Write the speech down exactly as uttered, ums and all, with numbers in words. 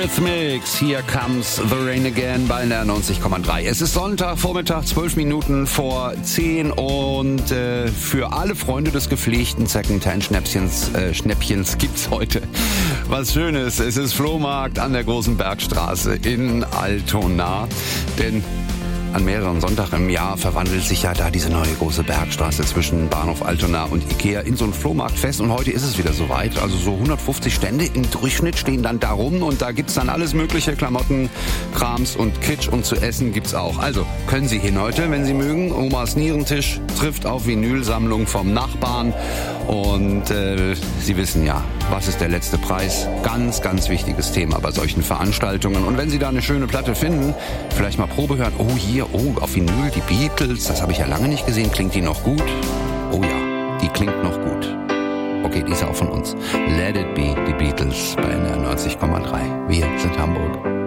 Eurythmics, Here Comes the Rain Again bei N R neunzig Komma drei. Es ist Sonntag, Vormittag, zwölf Minuten vor zehn und äh, für alle Freunde des gepflegten Secondhand-Schnäppchens äh, Schnäppchens gibt's heute was Schönes. Es ist Flohmarkt an der Großen Bergstraße in Altona, denn an mehreren Sonntagen im Jahr verwandelt sich ja da diese neue große Bergstraße zwischen Bahnhof Altona und Ikea in so ein Flohmarktfest. Und heute ist es wieder soweit. Also so hundertfünfzig Stände im Durchschnitt stehen dann da rum. Und da gibt's dann alles mögliche, Klamotten, Krams und Kitsch. Und zu essen gibt's auch. Also können Sie hin heute, wenn Sie mögen. Omas Nierentisch trifft auf Vinylsammlung vom Nachbarn. Und äh, Sie wissen ja, was ist der letzte Preis? Ganz, ganz wichtiges Thema bei solchen Veranstaltungen. Und wenn Sie da eine schöne Platte finden, vielleicht mal Probe hören. Oh, hier, oh, auf Vinyl, die Beatles, das habe ich ja lange nicht gesehen. Klingt die noch gut? Oh ja, die klingt noch gut. Okay, die ist auch von uns. Let It Be, die Beatles bei N R neunzig Komma drei. Wir sind Hamburg.